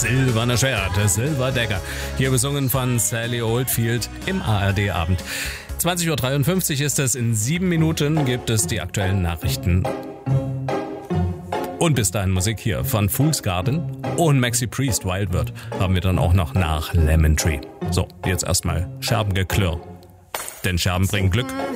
Silberne Schwert, Silver Dagger. Hier besungen von Sally Oldfield im ARD-Abend. 20.53 Uhr ist es, in 7 Minuten gibt es die aktuellen Nachrichten. Und bis dahin Musik hier von Fool's Garden und Maxi Priest, Wild World haben wir dann auch noch nach Lemon Tree. So, jetzt erstmal Scherbengeklirr. Denn Scherben bringen Glück.